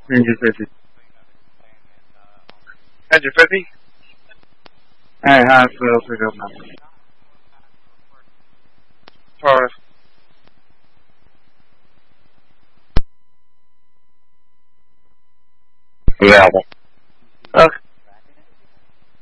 Ninja 50. Ninja 50? Alright, hospital, pick up now. Sorry. Available. Okay.